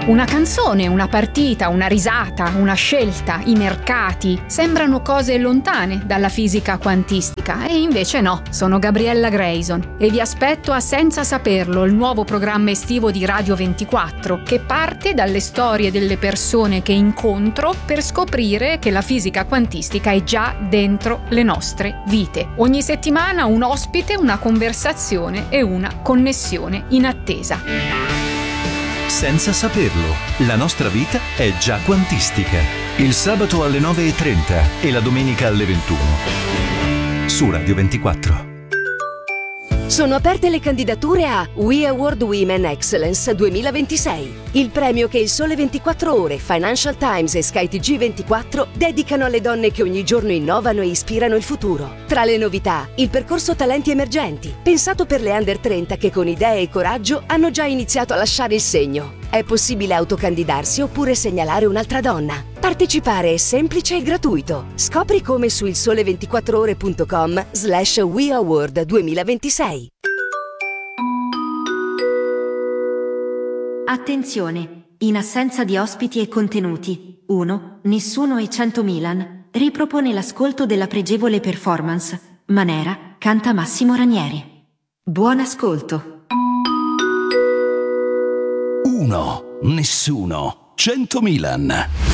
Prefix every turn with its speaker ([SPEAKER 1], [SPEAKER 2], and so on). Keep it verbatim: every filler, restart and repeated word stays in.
[SPEAKER 1] Una canzone, una partita, una risata, una scelta, i mercati sembrano cose lontane dalla fisica quantistica e invece no, sono Gabriella Grayson e vi aspetto a Senza Saperlo, il nuovo programma estivo di Radio ventiquattro che parte dalle storie delle persone che incontro per scoprire che la fisica quantistica è già dentro le nostre vite. Ogni settimana un ospite, una conversazione e una connessione in attesa.
[SPEAKER 2] Senza saperlo, la nostra vita è già quantistica. Il sabato alle nove e trenta e la domenica alle ventuno. Su Radio ventiquattro.
[SPEAKER 3] Sono aperte le candidature a We Award Women Excellence duemilaventisei, il premio che il Sole ventiquattro Ore, Financial Times e Sky T G ventiquattro dedicano alle donne che ogni giorno innovano e ispirano il futuro. Tra le novità, il percorso Talenti Emergenti, pensato per le under trenta che con idee e coraggio hanno già iniziato a lasciare il segno. È possibile autocandidarsi oppure segnalare un'altra donna. Partecipare è semplice e gratuito. Scopri come su il sole ventiquattro ore punto com slash We Award duemilaventisei.
[SPEAKER 4] Attenzione! In assenza di ospiti e contenuti, uno. Nessuno e cento Milan ripropone l'ascolto della pregevole performance Manera canta Massimo Ranieri. Buon ascolto!
[SPEAKER 5] uno. Nessuno. cento Milan.